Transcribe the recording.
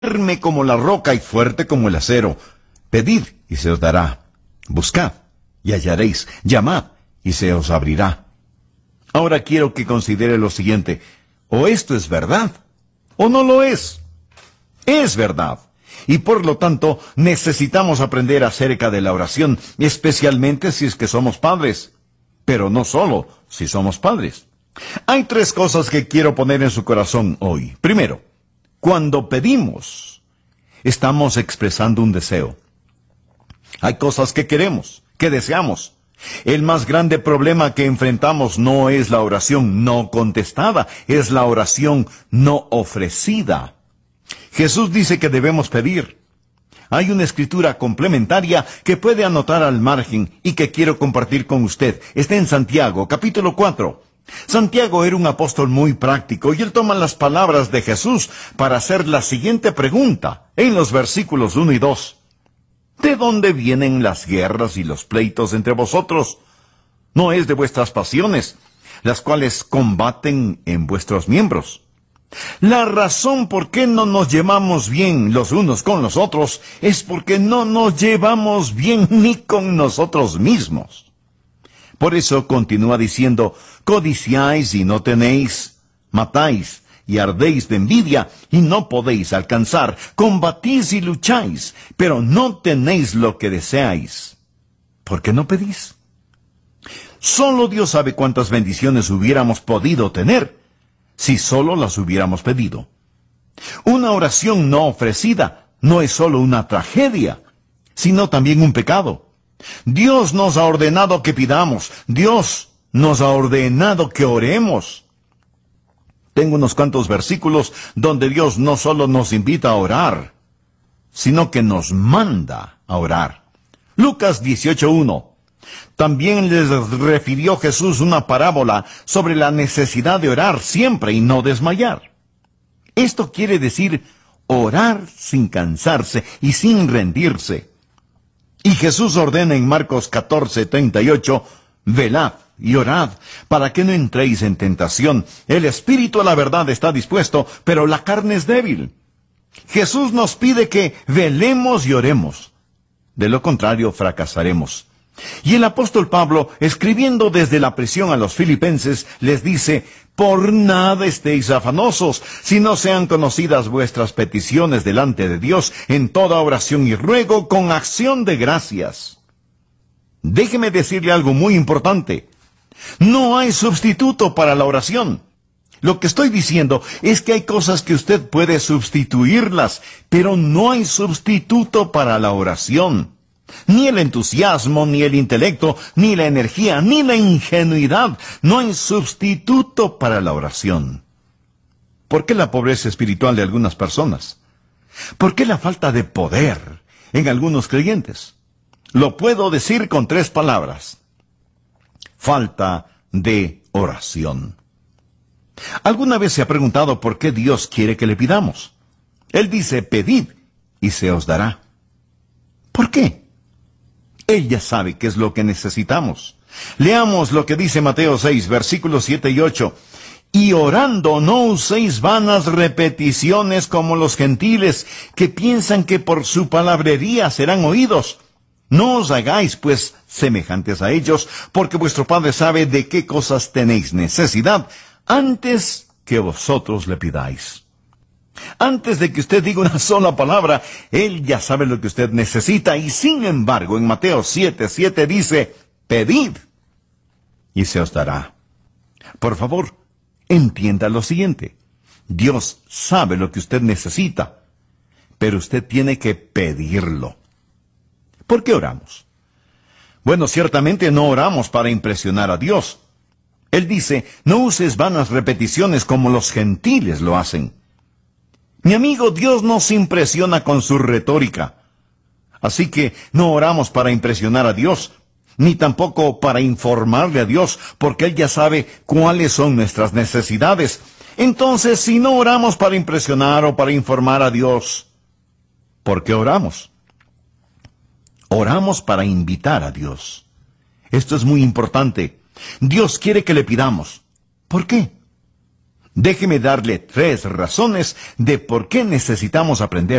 firme como la roca y fuerte como el acero. Pedid y se os dará. Buscad y hallaréis. Llamad y se os abrirá. Ahora quiero que considere lo siguiente. O esto es verdad, o no lo es. Es verdad. Y por lo tanto, necesitamos aprender acerca de la oración, especialmente si es que somos padres. Pero no solo si somos padres. Hay 3 cosas que quiero poner en su corazón hoy. Primero, cuando pedimos, estamos expresando un deseo. Hay cosas que queremos, que deseamos. El más grande problema que enfrentamos no es la oración no contestada, es la oración no ofrecida. Jesús dice que debemos pedir. Hay una escritura complementaria que puede anotar al margen y que quiero compartir con usted. Está en Santiago, capítulo 4. Santiago era un apóstol muy práctico y él toma las palabras de Jesús para hacer la siguiente pregunta en los versículos 1 y 2. ¿De dónde vienen las guerras y los pleitos entre vosotros? ¿No es de vuestras pasiones, las cuales combaten en vuestros miembros? La razón por qué no nos llevamos bien los unos con los otros es porque no nos llevamos bien ni con nosotros mismos. Por eso continúa diciendo, codiciáis y no tenéis, matáis y ardéis de envidia y no podéis alcanzar, combatís y lucháis, pero no tenéis lo que deseáis. ¿Por qué no pedís? Solo Dios sabe cuántas bendiciones hubiéramos podido tener si solo las hubiéramos pedido. Una oración no ofrecida no es solo una tragedia, sino también un pecado. Dios nos ha ordenado que pidamos. Dios nos ha ordenado que oremos. Tengo unos cuantos versículos donde Dios no solo nos invita a orar, sino que nos manda a orar. Lucas 18:1. También les refirió Jesús una parábola sobre la necesidad de orar siempre y no desmayar. Esto quiere decir orar sin cansarse y sin rendirse. Y Jesús ordena en Marcos 14:38, velad y orad, para que no entréis en tentación. El espíritu a la verdad está dispuesto, pero la carne es débil. Jesús nos pide que velemos y oremos. De lo contrario, fracasaremos. Y el apóstol Pablo, escribiendo desde la prisión a los filipenses, les dice, por nada estéis afanosos, si no sean conocidas vuestras peticiones delante de Dios en toda oración y ruego con acción de gracias. Déjeme decirle algo muy importante. No hay sustituto para la oración. Lo que estoy diciendo es que hay cosas que usted puede sustituirlas, pero no hay sustituto para la oración. Ni el entusiasmo, ni el intelecto, ni la energía, ni la ingenuidad. No hay sustituto para la oración. ¿Por qué la pobreza espiritual de algunas personas? ¿Por qué la falta de poder en algunos creyentes? Lo puedo decir con 3 palabras. Falta de oración. ¿Alguna vez se ha preguntado por qué Dios quiere que le pidamos? Él dice, pedid y se os dará. ¿Por qué? Él ya sabe qué es lo que necesitamos. Leamos lo que dice Mateo 6, versículos 7 y 8. Y orando no uséis vanas repeticiones como los gentiles, que piensan que por su palabrería serán oídos. No os hagáis, pues, semejantes a ellos, porque vuestro Padre sabe de qué cosas tenéis necesidad, antes que vosotros le pidáis. Antes de que usted diga una sola palabra, Él ya sabe lo que usted necesita, y sin embargo, en Mateo 7:7 dice, pedid, y se os dará. Por favor, entienda lo siguiente. Dios sabe lo que usted necesita, pero usted tiene que pedirlo. ¿Por qué oramos? Bueno, ciertamente no oramos para impresionar a Dios. Él dice, no uses vanas repeticiones como los gentiles lo hacen. Mi amigo, Dios nos impresiona con su retórica. Así que no oramos para impresionar a Dios, ni tampoco para informarle a Dios, porque Él ya sabe cuáles son nuestras necesidades. Entonces, si no oramos para impresionar o para informar a Dios, ¿por qué oramos? Oramos para invitar a Dios. Esto es muy importante. Dios quiere que le pidamos. ¿Por qué? Déjeme darle 3 razones de por qué necesitamos aprender